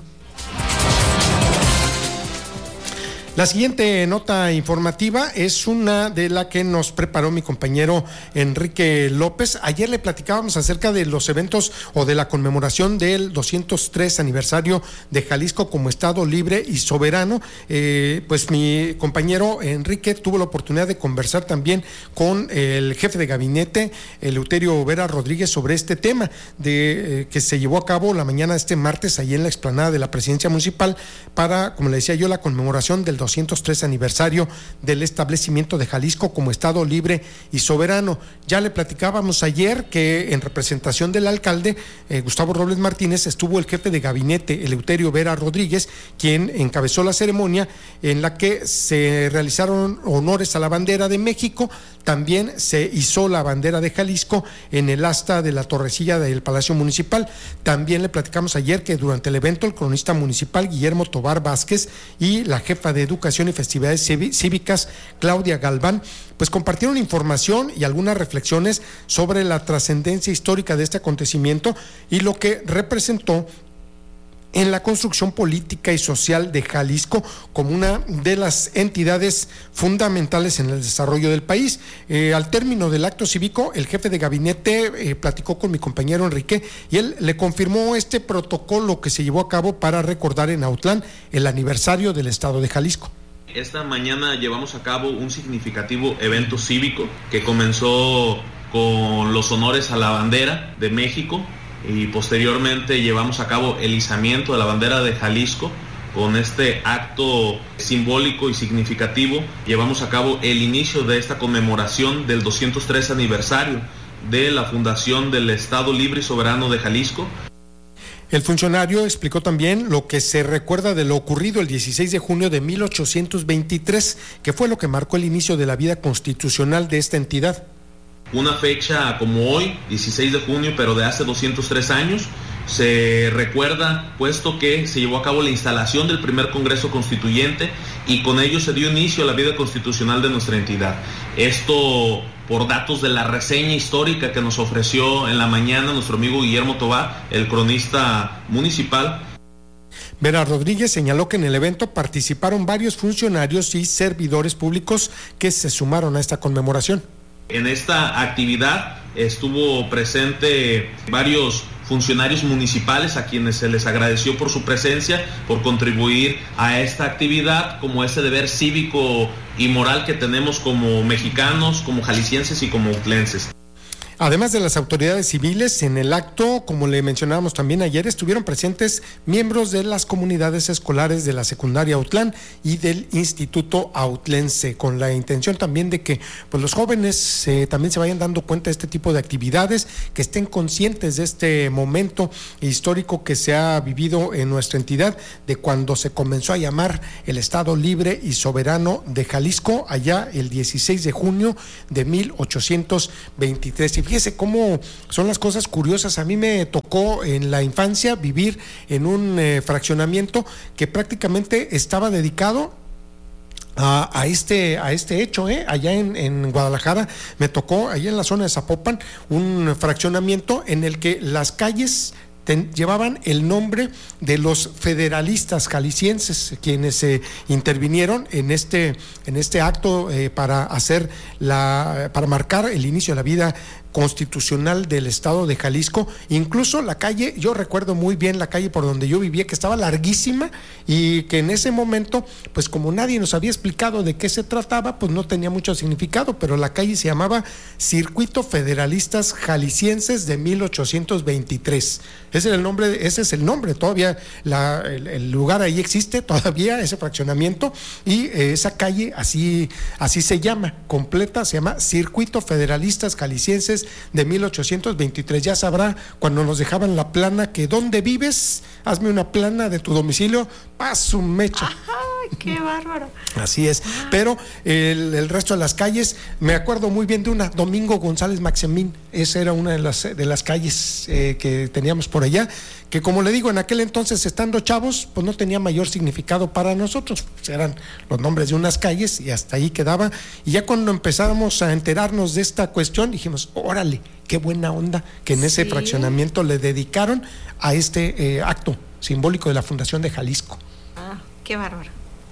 La siguiente nota informativa es una de la que nos preparó mi compañero Enrique López. Ayer le platicábamos acerca de los eventos o de la conmemoración del 203 aniversario de Jalisco como Estado libre y soberano. Pues mi compañero Enrique tuvo la oportunidad de conversar también con el jefe de gabinete, Eleuterio Vera Rodríguez, sobre este tema que se llevó a cabo la mañana de este martes ahí en la explanada de la Presidencia Municipal para, como le decía yo, la conmemoración del 203 aniversario del establecimiento de Jalisco como Estado libre y soberano. Ya le platicábamos ayer que en representación del alcalde Gustavo Robles Martínez estuvo el jefe de gabinete Eleuterio Vera Rodríguez, quien encabezó la ceremonia en la que se realizaron honores a la bandera de México. También se izó la bandera de Jalisco en el asta de la torrecilla del Palacio Municipal. También le platicamos ayer que durante el evento el cronista municipal Guillermo Tobar Vázquez y la jefa de Educación y Festividades Cívicas Claudia Galván pues compartieron información y algunas reflexiones sobre la trascendencia histórica de este acontecimiento y lo que representó en la construcción política y social de Jalisco como una de las entidades fundamentales en el desarrollo del país. Al término del acto cívico, el jefe de gabinete platicó con mi compañero Enrique y él le confirmó este protocolo que se llevó a cabo para recordar en Autlán el aniversario del Estado de Jalisco. Esta mañana llevamos a cabo un significativo evento cívico que comenzó con los honores a la bandera de México y posteriormente llevamos a cabo el izamiento de la bandera de Jalisco. Con este acto simbólico y significativo llevamos a cabo el inicio de esta conmemoración del 203 aniversario de la fundación del Estado Libre y Soberano de Jalisco. El funcionario explicó también lo que se recuerda de lo ocurrido el 16 de junio de 1823, que fue lo que marcó el inicio de la vida constitucional de esta entidad. Una fecha como hoy, 16 de junio, pero de hace 203 años, se recuerda puesto que se llevó a cabo la instalación del primer Congreso Constituyente y con ello se dio inicio a la vida constitucional de nuestra entidad. Esto por datos de la reseña histórica que nos ofreció en la mañana nuestro amigo Guillermo Tobá, el cronista municipal. Vera Rodríguez señaló que en el evento participaron varios funcionarios y servidores públicos que se sumaron a esta conmemoración. En esta actividad estuvo presente varios funcionarios municipales a quienes se les agradeció por su presencia, por contribuir a esta actividad como ese deber cívico y moral que tenemos como mexicanos, como jaliscienses y como autlenses. Además de las autoridades civiles, en el acto, como le mencionábamos también ayer, estuvieron presentes miembros de las comunidades escolares de la secundaria Autlán y del Instituto Autlense, con la intención también de que pues, los jóvenes también se vayan dando cuenta de este tipo de actividades, que estén conscientes de este momento histórico que se ha vivido en nuestra entidad, de cuando se comenzó a llamar el Estado Libre y Soberano de Jalisco, allá el 16 de junio de 1823. Y fíjese cómo son las cosas curiosas. A mí me tocó en la infancia vivir en un fraccionamiento que prácticamente estaba dedicado a este hecho, allá en Guadalajara. Me tocó allá en la zona de Zapopan un fraccionamiento en el que las calles llevaban el nombre de los federalistas jaliscienses, quienes intervinieron en este acto para marcar el inicio de la vida constitucional del estado de Jalisco. Incluso la calle, yo recuerdo muy bien la calle por donde yo vivía, que estaba larguísima y que en ese momento, pues como nadie nos había explicado de qué se trataba, pues no tenía mucho significado, pero la calle se llamaba Circuito Federalistas Jaliscienses de 1823. Ese es el nombre, todavía el lugar ahí existe, todavía ese fraccionamiento, y esa calle así se llama, completa, se llama Circuito Federalistas Jaliscienses de 1823. Ya sabrá cuando nos dejaban la plana que ¿dónde vives? Hazme una plana de tu domicilio, paso mecha. ¡Ay, qué bárbaro! Así es, pero el resto de las calles, me acuerdo muy bien de una, Domingo González Maximín, esa era una de las calles que teníamos por allá, que como le digo, en aquel entonces, estando chavos, pues no tenía mayor significado para nosotros, pues eran los nombres de unas calles y hasta ahí quedaba. Y ya cuando empezamos a enterarnos de esta cuestión, dijimos, órale, qué buena onda que en ese fraccionamiento le dedicaron a este acto simbólico de la Fundación de Jalisco. Ah, qué bárbaro.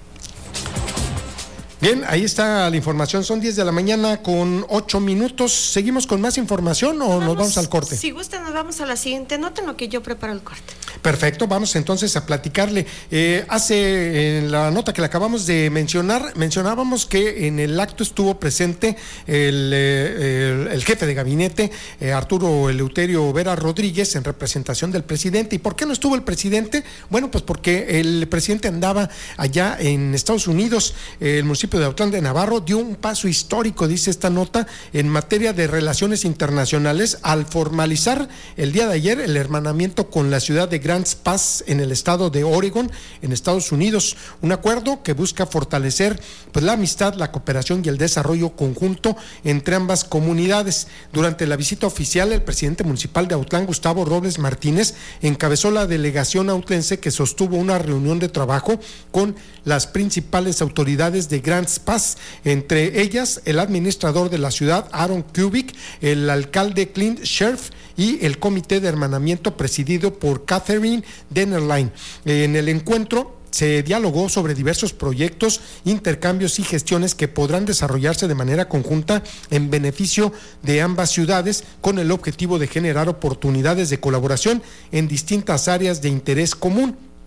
Bien, ahí está la información, son 10 de la mañana con 8 minutos. ¿Seguimos con más información o nos vamos al corte? Si gusta, nos vamos a la siguiente nota en lo que yo preparo el corte. Perfecto, vamos entonces a platicarle. En la nota que le acabamos de mencionar, mencionábamos que en el acto estuvo presente el jefe de gabinete, Arturo Eleuterio Vera Rodríguez, en representación del presidente. ¿Y por qué no estuvo el presidente? Bueno, pues porque el presidente andaba allá en Estados Unidos. El municipio de Autlán de Navarro dio un paso histórico, dice esta nota, en materia de relaciones internacionales al formalizar el día de ayer el hermanamiento con la ciudad de Grants Pass en el estado de Oregon, en Estados Unidos, un acuerdo que busca fortalecer pues la amistad, la cooperación y el desarrollo conjunto entre ambas comunidades. Durante la visita oficial, el presidente municipal de Autlán, Gustavo Robles Martínez, encabezó la delegación autlense que sostuvo una reunión de trabajo con las principales autoridades de Grants Pass, entre ellas el administrador de la ciudad, Aaron Kubik, el alcalde Clint Scherf y el comité de hermanamiento presidido por Catherine Dennerlein. En el encuentro se dialogó sobre diversos proyectos, intercambios y gestiones que podrán desarrollarse de manera conjunta en beneficio de ambas ciudades, con el objetivo de generar oportunidades de colaboración en distintas áreas de interés común.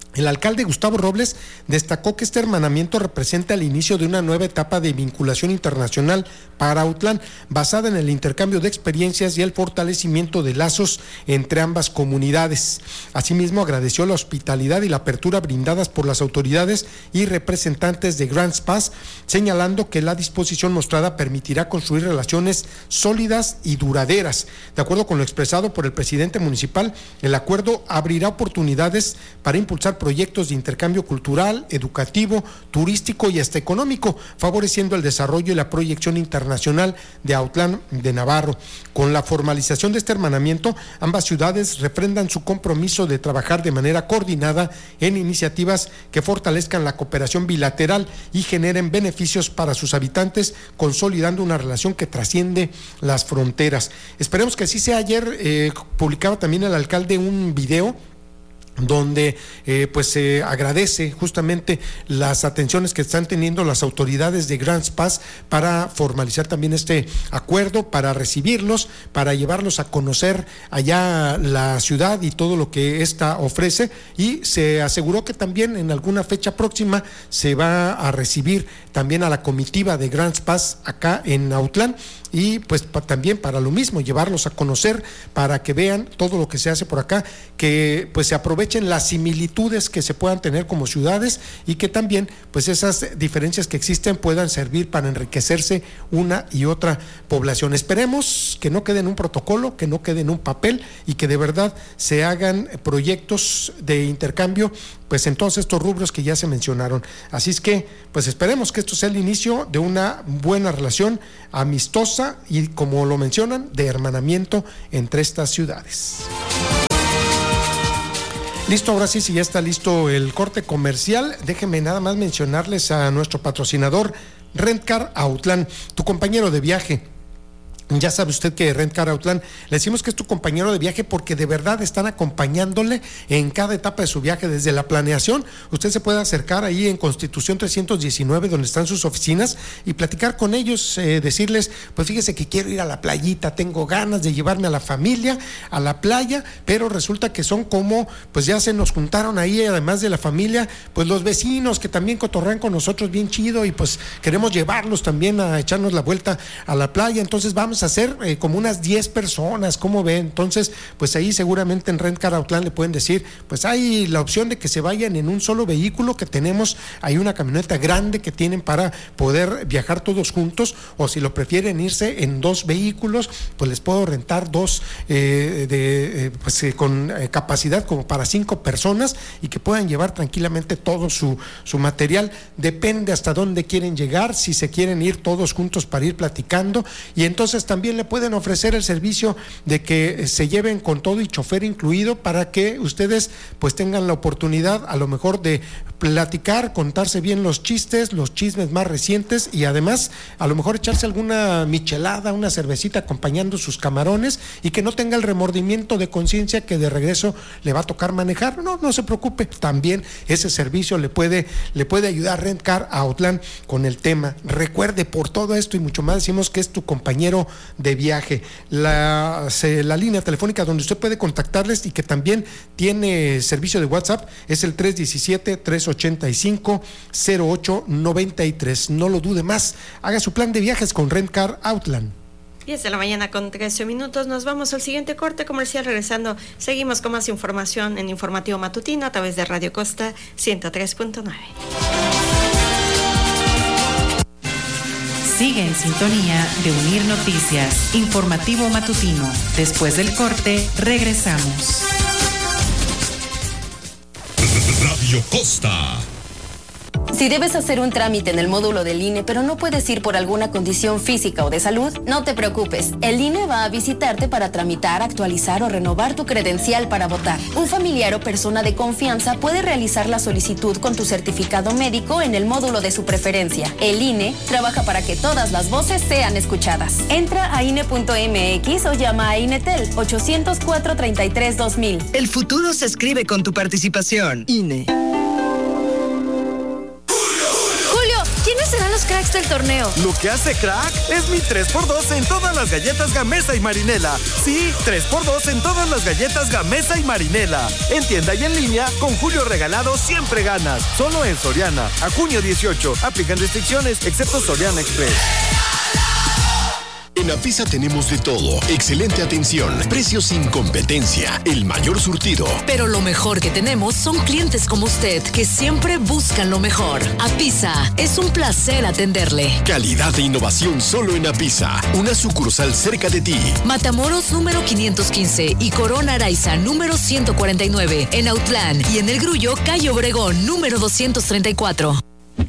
El alcalde Gustavo Robles destacó que este hermanamiento representa el inicio de una nueva etapa de vinculación internacional para Autlán, basada en el intercambio de experiencias y el fortalecimiento de lazos entre ambas comunidades. Asimismo, agradeció la hospitalidad y la apertura brindadas por las autoridades y representantes de Grants Pass, señalando que la disposición mostrada permitirá construir relaciones sólidas y duraderas. De acuerdo con lo expresado por el presidente municipal, el acuerdo abrirá oportunidades para impulsar proyectos de intercambio cultural, educativo, turístico y hasta económico, favoreciendo el desarrollo y la proyección internacional de Autlán de Navarro. Con la formalización de este hermanamiento, ambas ciudades refrendan su compromiso de trabajar de manera coordinada en iniciativas que fortalezcan la cooperación bilateral y generen beneficios para sus habitantes, consolidando una relación que trasciende las fronteras. Esperemos que así sea. Ayer publicaba también el alcalde un video donde pues se agradece justamente las atenciones que están teniendo las autoridades de Grants Pass para formalizar también este acuerdo, para recibirlos, para llevarlos a conocer allá la ciudad y todo lo que ésta ofrece, y se aseguró que también en alguna fecha próxima se va a recibir también a la comitiva de Grants Pass acá en Autlán, y pues también para lo mismo, llevarlos a conocer para que vean todo lo que se hace por acá, que pues se aprovechen las similitudes que se puedan tener como ciudades y que también pues esas diferencias que existen puedan servir para enriquecerse una y otra población. Esperemos que no quede en un protocolo, que no quede en un papel y que de verdad se hagan proyectos de intercambio pues en todos estos rubros que ya se mencionaron. Así es que pues esperemos que esto sea el inicio de una buena relación amistosa y, como lo mencionan, de hermanamiento entre estas ciudades. Listo, ahora sí, si ya está listo el corte comercial, déjenme nada más mencionarles a nuestro patrocinador Rentcar Autlán, tu compañero de viaje. Ya sabe usted que Rentcar Autlán, le decimos que es tu compañero de viaje porque de verdad están acompañándole en cada etapa de su viaje, desde la planeación. Usted se puede acercar ahí en Constitución 319, donde están sus oficinas, y platicar con ellos, decirles, pues fíjese que quiero ir a la playita, tengo ganas de llevarme a la familia a la playa, pero resulta que son como, pues ya se nos juntaron ahí, además de la familia, pues los vecinos que también cotorrean con nosotros bien chido, y pues queremos llevarlos también a echarnos la vuelta a la playa. Entonces vamos a hacer como unas 10 personas, ¿cómo ven? Entonces, pues ahí seguramente en Rentcar Autlán le pueden decir, pues hay la opción de que se vayan en un solo vehículo, que tenemos ahí una camioneta grande que tienen para poder viajar todos juntos, o si lo prefieren irse en 2 vehículos, pues les puedo rentar 2 con capacidad como para 5 personas y que puedan llevar tranquilamente todo su material. Depende hasta dónde quieren llegar, si se quieren ir todos juntos para ir platicando, y entonces también le pueden ofrecer el servicio de que se lleven con todo y chofer incluido, para que ustedes pues tengan la oportunidad a lo mejor de platicar, contarse bien los chistes, los chismes más recientes, y además a lo mejor echarse alguna michelada, una cervecita acompañando sus camarones, y que no tenga el remordimiento de conciencia que de regreso le va a tocar manejar. No se preocupe, también ese servicio le puede ayudar Rentcar Autlán con el tema. Recuerde, por todo esto y mucho más, decimos que es tu compañero de viaje. La línea telefónica donde usted puede contactarles y que también tiene servicio de WhatsApp es el 317-385-0893. No lo dude más, haga su plan de viajes con Rentcar Autlán. 10 de la mañana con 13 minutos, nos vamos al siguiente corte comercial. Regresando, seguimos con más información en Informativo Matutino a través de Radio Costa 103.9. Sigue en sintonía de Unir Noticias, Informativo Matutino. Después del corte, regresamos. Radio Costa. Si debes hacer un trámite en el módulo del INE, pero no puedes ir por alguna condición física o de salud, no te preocupes. El INE va a visitarte para tramitar, actualizar o renovar tu credencial para votar. Un familiar o persona de confianza puede realizar la solicitud con tu certificado médico en el módulo de su preferencia. El INE trabaja para que todas las voces sean escuchadas. Entra a INE.mx o llama a INETEL 804-33-2000. El futuro se escribe con tu participación. INE. ¿Quiénes serán los los cracks del torneo. Lo que hace crack es mi 3x2 en todas las galletas Gamesa y Marinela. Sí, 3x2 en todas las galletas Gamesa y Marinela. En tienda y en línea, con Julio Regalado siempre ganas. Solo en Soriana. A junio 18. Aplican restricciones, excepto Soriana Express. En Apisa tenemos de todo. Excelente atención, precios sin competencia, el mayor surtido. Pero lo mejor que tenemos son clientes como usted, que siempre buscan lo mejor. Apisa, es un placer atenderle. Calidad e innovación solo en Apisa, una sucursal cerca de ti. Matamoros número 515 y Corona Araiza número 149. En Autlán y en El Grullo, Calle Obregón número 234.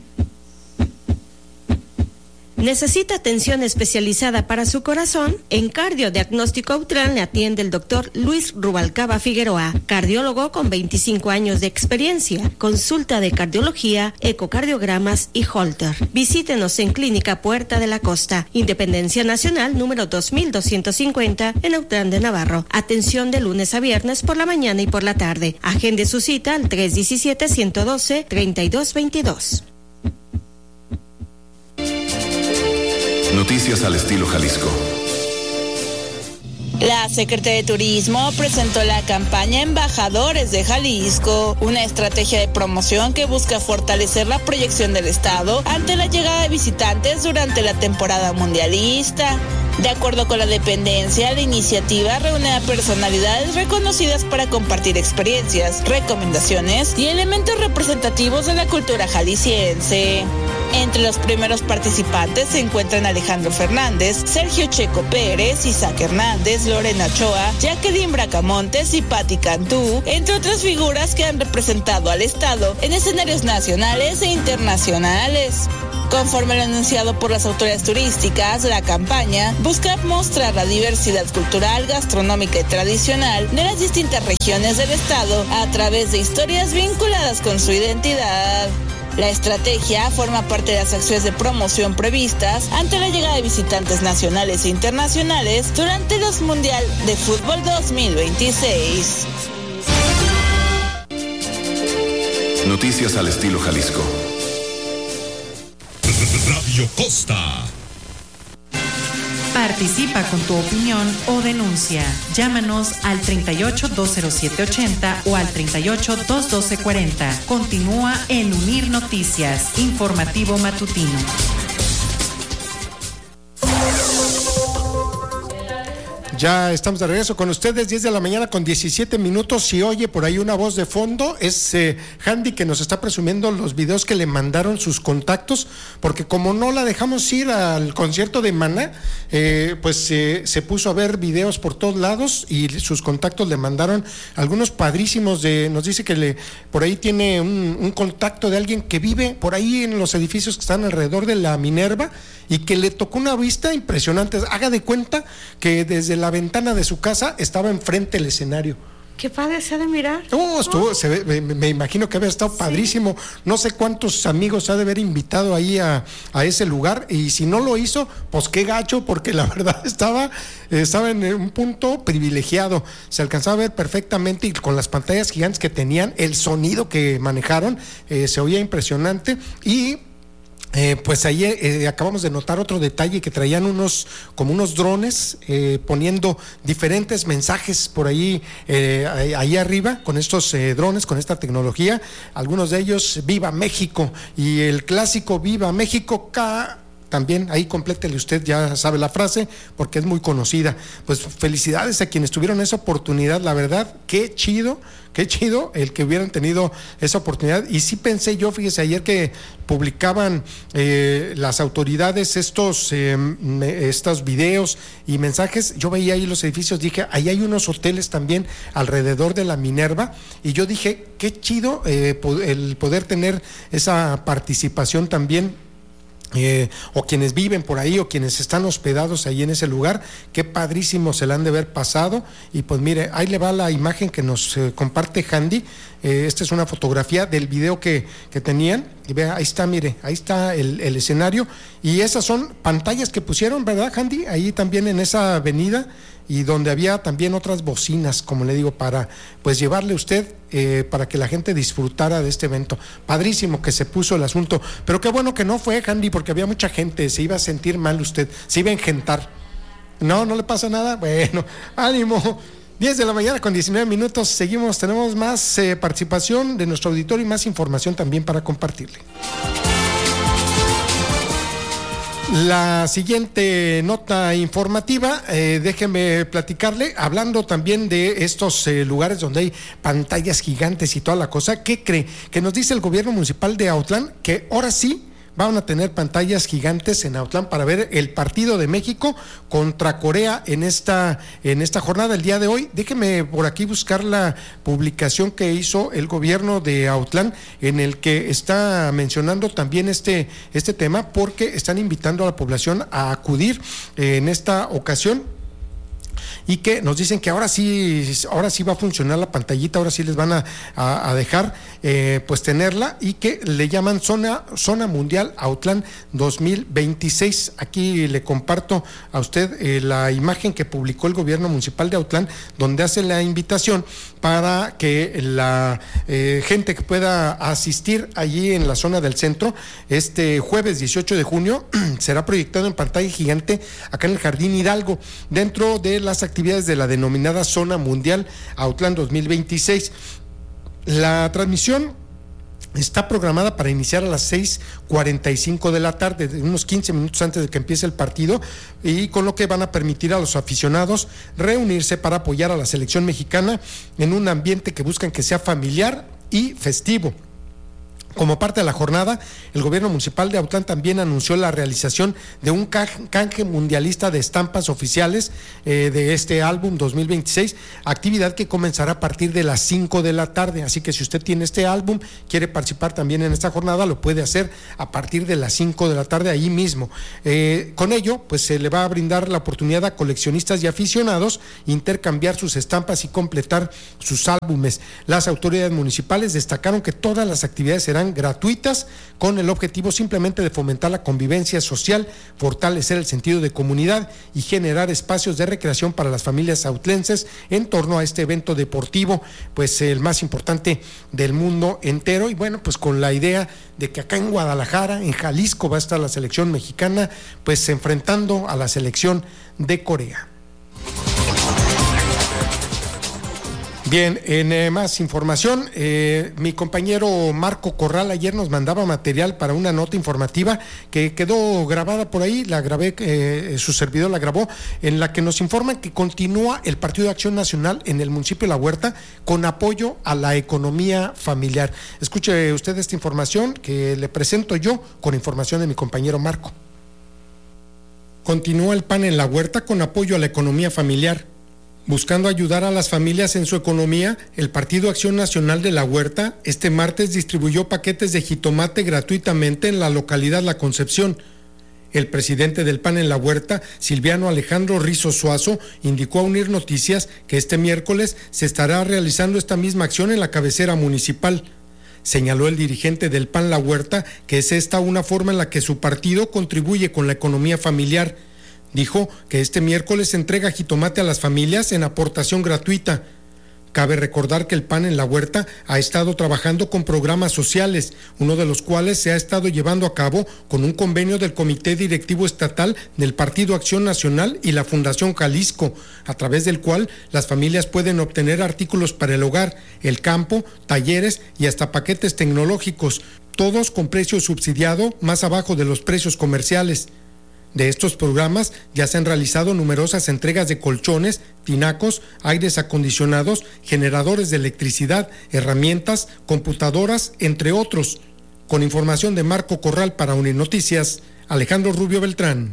¿Necesita atención especializada para su corazón? En Cardiodiagnóstico Autlán le atiende el doctor Luis Rubalcaba Figueroa, cardiólogo con 25 años de experiencia, consulta de cardiología, ecocardiogramas y Holter. Visítenos en Clínica Puerta de la Costa, Independencia Nacional número 2250 en Autlán de Navarro. Atención de lunes a viernes por la mañana y por la tarde. Agende su cita al 317-112-3222. Noticias al estilo Jalisco. La Secretaría de Turismo presentó la campaña Embajadores de Jalisco, una estrategia de promoción que busca fortalecer la proyección del Estado ante la llegada de visitantes durante la temporada mundialista. De acuerdo con la dependencia, la iniciativa reúne a personalidades reconocidas para compartir experiencias, recomendaciones y elementos representativos de la cultura jalisciense. Entre los primeros participantes se encuentran Alejandro Fernández, Sergio Checo Pérez, Isaac Hernández, Lorena Ochoa, Jacqueline Bracamontes y Patti Cantú, entre otras figuras que han representado al Estado en escenarios nacionales e internacionales. Conforme lo anunciado por las autoridades turísticas, la campaña busca mostrar la diversidad cultural, gastronómica y tradicional de las distintas regiones del Estado a través de historias vinculadas con su identidad. La estrategia forma parte de las acciones de promoción previstas ante la llegada de visitantes nacionales e internacionales durante los Mundial de Fútbol 2026. Noticias al estilo Jalisco. Radio Costa. Participa con tu opinión o denuncia. Llámanos al 38-207-80 o al 38-212-40. Continúa en Unir Noticias, informativo matutino. Ya estamos de regreso con ustedes, 10 de la mañana con 17 minutos. Si oye por ahí una voz de fondo, es Handy, que nos está presumiendo los videos que le mandaron sus contactos, porque como no la dejamos ir al concierto de Maná, se puso a ver videos por todos lados y sus contactos le mandaron algunos padrísimos. Nos dice que por ahí tiene un contacto de alguien que vive por ahí en los edificios que están alrededor de la Minerva y que le tocó una vista impresionante. Haga de cuenta que desde la ventana de su casa estaba enfrente el escenario. Qué padre se ha de mirar. Me imagino que había estado padrísimo. No sé cuántos amigos ha de haber invitado ahí a ese lugar, y si no lo hizo, pues qué gacho, porque la verdad estaba en un punto privilegiado. Se alcanzaba a ver perfectamente, y con las pantallas gigantes que tenían, el sonido que manejaron se oía impresionante. Y pues ahí acabamos de notar otro detalle, que traían unos drones poniendo diferentes mensajes por ahí arriba, con estos drones, con esta tecnología. Algunos de ellos Viva México, y el clásico Viva México también ahí complétele usted, ya sabe la frase porque es muy conocida. Pues felicidades a quienes tuvieron esa oportunidad, la verdad, qué chido el que hubieran tenido esa oportunidad. Y sí pensé yo, fíjese, ayer que publicaban las autoridades estos videos y mensajes, yo veía ahí los edificios, dije, ahí hay unos hoteles también alrededor de la Minerva, y yo dije, qué chido el poder tener esa participación también. O quienes viven por ahí, o quienes están hospedados ahí en ese lugar, qué padrísimo se la han de haber pasado. Y pues mire, ahí le va la imagen que nos comparte Handy. Esta es una fotografía del video que tenían, y vea, ahí está, mire, ahí está el escenario, y esas son pantallas que pusieron, ¿verdad, Handy? Ahí también en esa avenida. y donde había también otras bocinas, como le digo, para pues llevarle usted, para que la gente disfrutara de este evento. Padrísimo que se puso el asunto, pero qué bueno que no fue, Handy, porque había mucha gente, se iba a sentir mal usted, se iba a engentar. No le pasa nada, bueno, ánimo. 10 de la mañana con 19 minutos, seguimos, tenemos más participación de nuestro auditorio y más información también para compartirle. La siguiente nota informativa, déjenme platicarle, hablando también de estos lugares donde hay pantallas gigantes y toda la cosa. ¿Qué cree? Que nos dice el gobierno municipal de Autlán que ahora sí van a tener pantallas gigantes en Autlán para ver el partido de México contra Corea en esta jornada el día de hoy. Déjeme por aquí buscar la publicación que hizo el gobierno de Autlán, en el que está mencionando también este tema, porque están invitando a la población a acudir en esta ocasión. Y que nos dicen que ahora sí va a funcionar la pantallita, ahora sí les van a dejar pues tenerla, y que le llaman Zona Mundial Autlán 2026. Aquí le comparto a usted la imagen que publicó el gobierno municipal de Autlán, donde hace la invitación para que la gente que pueda asistir allí en la zona del centro, este jueves 18 de junio, será proyectado en pantalla gigante acá en el Jardín Hidalgo, dentro de las actividades de la denominada Zona Mundial Autlán 2026. La transmisión está programada para iniciar a las 6:45 de la tarde, unos 15 minutos antes de que empiece el partido, y con lo que van a permitir a los aficionados reunirse para apoyar a la selección mexicana en un ambiente que buscan que sea familiar y festivo. Como parte de la jornada, el gobierno municipal de Autlán también anunció la realización de un canje mundialista de estampas oficiales de este álbum 2026, actividad que comenzará a partir de las 5 de la tarde. Así que si usted tiene este álbum, quiere participar también en esta jornada, lo puede hacer a partir de las 5 de la tarde ahí mismo. Con ello, pues se le va a brindar la oportunidad a coleccionistas y aficionados intercambiar sus estampas y completar sus álbumes. Las autoridades municipales destacaron que todas las actividades serán gratuitas, con el objetivo simplemente de fomentar la convivencia social, fortalecer el sentido de comunidad y generar espacios de recreación para las familias autlenses en torno a este evento deportivo, pues el más importante del mundo entero. Y bueno, pues con la idea de que acá en Guadalajara, en Jalisco, va a estar la selección mexicana pues enfrentando a la selección de Corea. Bien, en más información, mi compañero Marco Corral ayer nos mandaba material para una nota informativa que quedó grabada por ahí, la grabé, su servidor la grabó, en la que nos informan que continúa el Partido de Acción Nacional en el municipio de La Huerta con apoyo a la economía familiar. Escuche usted esta información que le presento yo con información de mi compañero Marco. Continúa el PAN en La Huerta con apoyo a la economía familiar. Buscando ayudar a las familias en su economía, el Partido Acción Nacional de La Huerta este martes distribuyó paquetes de jitomate gratuitamente en la localidad La Concepción. El presidente del PAN en La Huerta, Silviano Alejandro Rizo Suazo, indicó a Unir Noticias que este miércoles se estará realizando esta misma acción en la cabecera municipal. Señaló el dirigente del PAN La Huerta que es esta una forma en la que su partido contribuye con la economía familiar. Dijo que este miércoles se entrega jitomate a las familias en aportación gratuita. Cabe recordar que el PAN en La Huerta ha estado trabajando con programas sociales, uno de los cuales se ha estado llevando a cabo con un convenio del Comité Directivo Estatal del Partido Acción Nacional y la Fundación Jalisco, a través del cual las familias pueden obtener artículos para el hogar, el campo, talleres y hasta paquetes tecnológicos, todos con precio subsidiado más abajo de los precios comerciales. De estos programas ya se han realizado numerosas entregas de colchones, tinacos, aires acondicionados, generadores de electricidad, herramientas, computadoras, entre otros. Con información de Marco Corral para Unir Noticias, Alejandro Rubio Beltrán.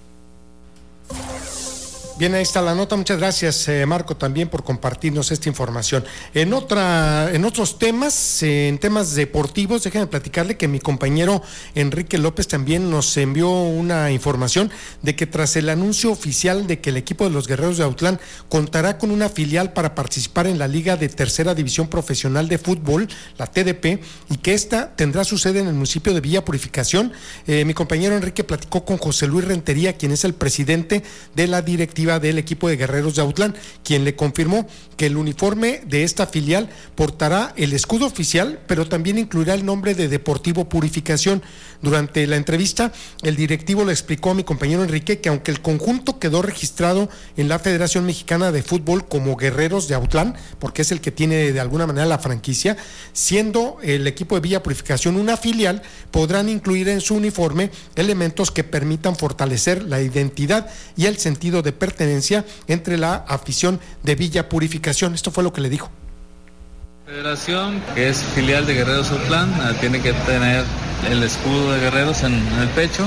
Bien, ahí está la nota. Muchas gracias, Marco, también por compartirnos esta información. En otros temas, en temas deportivos, déjenme platicarle que mi compañero Enrique López también nos envió una información de que tras el anuncio oficial de que el equipo de los Guerreros de Autlán contará con una filial para participar en la Liga de Tercera División Profesional de Fútbol, la TDP, y que esta tendrá su sede en el municipio de Villa Purificación, mi compañero Enrique platicó con José Luis Rentería, quien es el presidente de la directiva directiva del equipo de Guerreros de Autlán, quien le confirmó que el uniforme de esta filial portará el escudo oficial, pero también incluirá el nombre de Deportivo Purificación. Durante la entrevista, el directivo le explicó a mi compañero Enrique que aunque el conjunto quedó registrado en la Federación Mexicana de Fútbol como Guerreros de Autlán, porque es el que tiene de alguna manera la franquicia, siendo el equipo de Villa Purificación una filial, podrán incluir en su uniforme elementos que permitan fortalecer la identidad y el sentido de pertenencia entre la afición de Villa Purificación. Esto fue lo que le dijo. Federación, que es filial de Guerreros Autlán, tiene que tener el escudo de Guerreros en el pecho,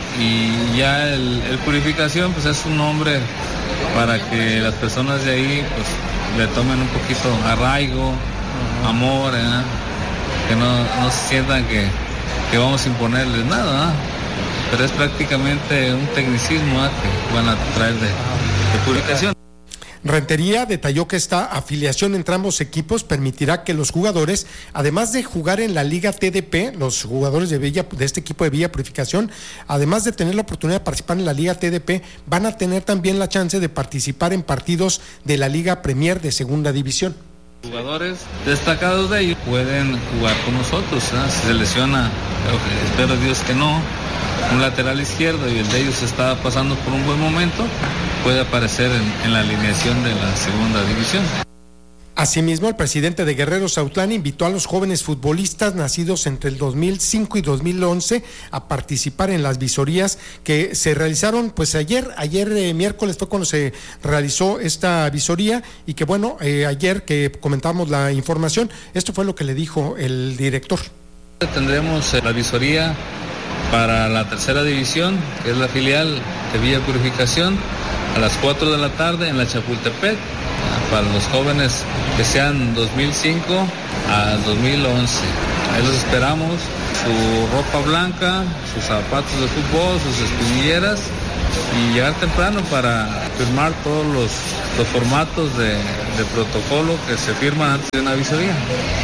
y ya el Purificación pues es un nombre para que las personas de ahí pues le tomen un poquito arraigo, amor, que no se sientan que vamos a imponerles nada, pero es prácticamente un tecnicismo que van a traer de Purificación. Rentería detalló que esta afiliación entre ambos equipos permitirá que los jugadores, además de jugar en la Liga TDP, los jugadores de este equipo de Villa Purificación, además de tener la oportunidad de participar en la Liga TDP, van a tener también la chance de participar en partidos de la Liga Premier de Segunda División. Jugadores destacados de ellos pueden jugar con nosotros, si se lesiona, espero Dios que no, un lateral izquierdo y el de ellos está pasando por un buen momento, puede aparecer en la alineación de la Segunda División. Asimismo, el presidente de Guerreros Autlán invitó a los jóvenes futbolistas nacidos entre el 2005 y 2011 a participar en las visorías que se realizaron pues ayer miércoles fue cuando se realizó esta visoría, y que bueno, ayer que comentamos la información, esto fue lo que le dijo el director. Tendremos la visoría para la tercera división, que es la filial de Villa Purificación, a las 4 de la tarde en la Chapultepec, para los jóvenes que sean 2005 a 2011. Ahí los esperamos, su ropa blanca, sus zapatos de fútbol, sus espinilleras, y llegar temprano para firmar todos los formatos de protocolo que se firman antes de una visoría.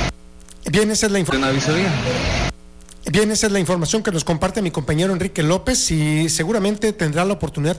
Bien, esa es la información que nos comparte mi compañero Enrique López, y seguramente tendrá la oportunidad